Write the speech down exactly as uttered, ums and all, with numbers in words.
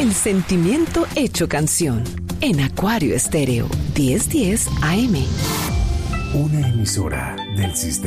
El sentimiento hecho canción. En Acuario Estéreo, diez diez A M. Una emisora del sistema.